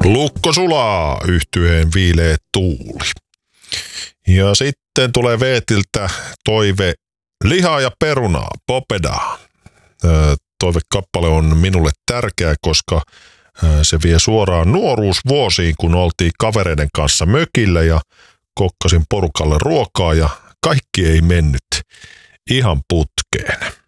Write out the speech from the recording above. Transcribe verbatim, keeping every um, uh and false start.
Lukko sulaa, yhtyeen viileä tuuli. Ja sitten tulee Veetiltä toive lihaa ja perunaa, popedaa. Toivekappale on minulle tärkeä, koska se vie suoraan nuoruusvuosiin, kun oltiin kavereiden kanssa mökillä ja kokkasin porukalle ruokaa ja kaikki ei mennyt ihan putkeen.